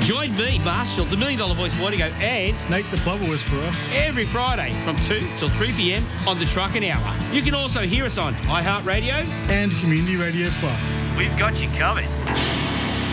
Join me, Marshall, the $1 Million Voice Morning and Nate the Plover Whisperer every Friday from 2 till 3 p.m. on the Trucking Hour. You can also hear us on iHeartRadio and Community Radio Plus. We've got you covered.